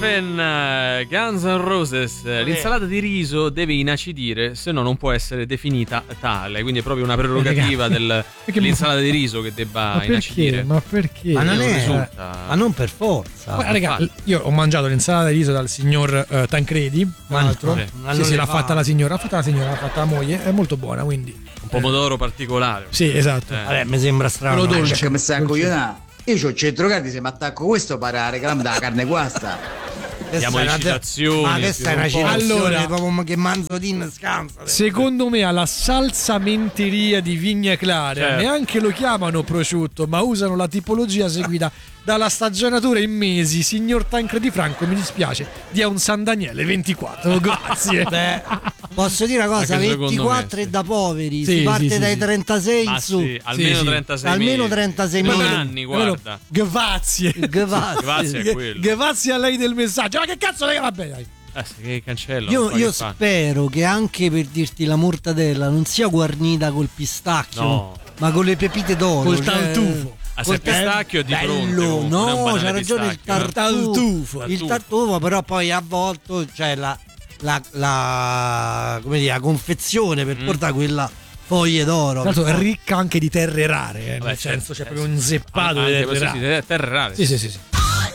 Orphan, Guns N' Roses. L'insalata di riso deve inacidire, se no non può essere definita tale. Quindi è proprio una prerogativa dell'insalata di riso che debba inacidire. Ma perché? Ma non è, risulta... ma non per forza. Ma raga, io ho mangiato l'insalata di riso dal signor Tancredi, tra l'altro. Sì, l'ha fatta la signora, l'ha fatta la moglie, è molto buona, quindi un pomodoro particolare. Sì, esatto. Vabbè, mi sembra strano. Quello dolce. Come stai a coglionare? Io c'ho il centrocampo, se mi attacco questo pare reclama della carne guasta. Diamo le citazioni. Ma questa è una citazione allora, proprio che Manzolin scansa. Secondo me alla salsamenteria di Vigna Clara neanche lo chiamano prosciutto, ma usano la tipologia seguita dalla stagionatura in mesi. Signor Tancredi Franco, mi dispiace, dia un San Daniele 24, grazie. Beh, posso dire una cosa, 24 è da poveri, sì, si parte sì, dai sì. 36 in su. Sì, almeno 36 almeno mesi. 36 Non mesi. anni, guarda. Grazie. Grazie a quello. Grazie a lei del messaggio. Ma che cazzo lei va bene, dai. Sì, che cancello. Io spero che anche per dirti la mortadella non sia guarnita col pistacchio, ma con le pepite d'oro, col tartufo. Se il pistacchio è di fronte, bello, no, c'ha ragione, il tartufo. Il tartufo, però poi avvolto, cioè la come dire, la confezione per portare quella foglie d'oro. Tra l'altro è ricca anche di terre rare, Vabbè, nel senso certo, c'è proprio un zeppato di terre rare. Terre rare. Sì.